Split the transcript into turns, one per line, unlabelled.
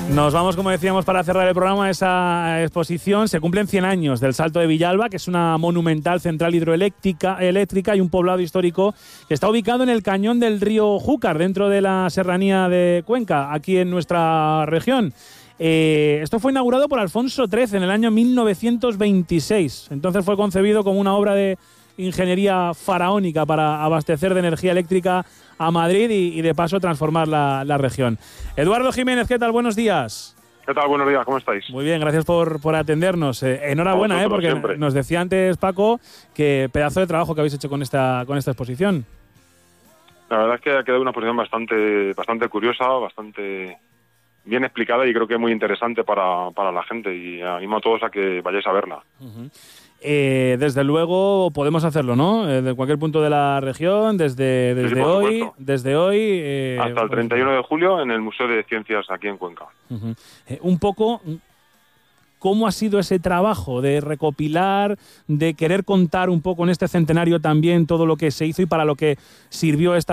Nos vamos, como decíamos, para cerrar el programa, esa exposición. Se cumplen 100 años del Salto de Villalba, que es una monumental central hidroeléctrica y un poblado histórico que está ubicado en el cañón del río Júcar, dentro de la serranía de Cuenca, aquí en nuestra región. Esto fue inaugurado por Alfonso XIII en el año 1926. Entonces fue concebido como una obra de ingeniería faraónica para abastecer de energía eléctrica a Madrid y de paso transformar la región. Eduardo Jiménez, ¿qué tal? Buenos días.
¿Qué tal? Buenos días, ¿cómo estáis?
Muy bien, gracias por atendernos. Enhorabuena, porque
siempre.
Nos decía antes Paco que pedazo de trabajo que habéis hecho con esta exposición.
La verdad es que ha quedado una exposición bastante curiosa, bastante bien explicada y creo que muy interesante para la gente, y animo a todos a que vayáis a verla.
Uh-huh. Desde luego podemos hacerlo, ¿no? De cualquier punto de la región, desde hoy
hasta el 31 de julio en el Museo de Ciencias aquí en Cuenca.
Uh-huh. Un poco, ¿cómo ha sido ese trabajo de recopilar, de querer contar un poco en este centenario también todo lo que se hizo y para lo que sirvió esta